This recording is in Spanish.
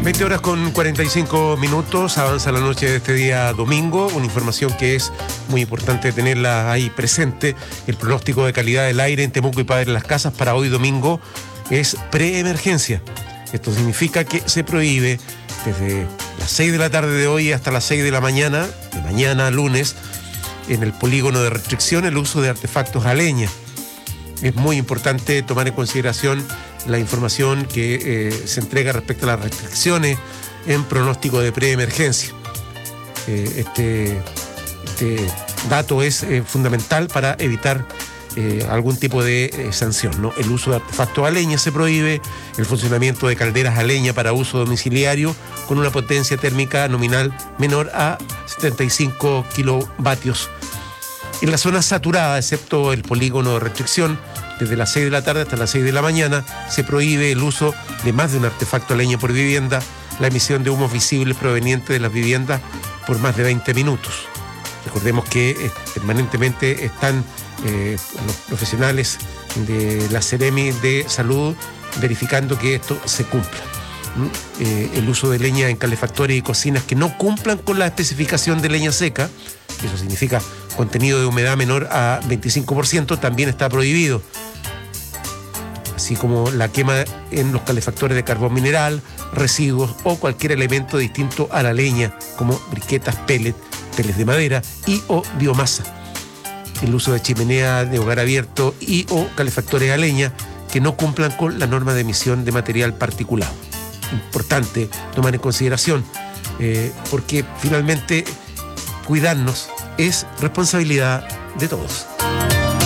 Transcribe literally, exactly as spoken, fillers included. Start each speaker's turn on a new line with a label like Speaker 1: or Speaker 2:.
Speaker 1: veinte horas con cuarenta y cinco minutos, avanza la noche de este día domingo, una información que es muy importante tenerla ahí presente. El pronóstico de calidad del aire en Temuco y Padre Las Casas para hoy domingo es preemergencia. Esto significa que se prohíbe desde las seis de la tarde de hoy hasta las seis de la mañana, de mañana lunes, en el polígono de restricción, el uso de artefactos a leña. Es muy importante tomar en consideración la información que eh, se entrega respecto a las restricciones en pronóstico de preemergencia. Eh, este, este dato es eh, fundamental para evitar eh, algún tipo de eh, sanción, ¿no? El uso de artefactos a leña se prohíbe, el funcionamiento de calderas a leña para uso domiciliario con una potencia térmica nominal menor a setenta y cinco kilovatios. En la zona saturada, excepto el polígono de restricción, desde las seis de la tarde hasta las seis de la mañana, se prohíbe el uso de más de un artefacto a leña por vivienda, la emisión de humos visibles provenientes de las viviendas por más de veinte minutos. Recordemos que eh, permanentemente están eh, los profesionales de la Seremi de Salud verificando que esto se cumpla. ¿Mm? Eh, el uso de leña en calefactores y cocinas que no cumplan con la especificación de leña seca, eso significa contenido de humedad menor a veinticinco por ciento, también está prohibido. Así como la quema en los calefactores de carbón mineral, residuos o cualquier elemento distinto a la leña, como briquetas, pellet, teles de madera y o biomasa. El uso de chimenea de hogar abierto y o calefactores a leña que no cumplan con la norma de emisión de material particulado. Importante tomar en consideración, eh, porque finalmente cuidarnos es responsabilidad de todos.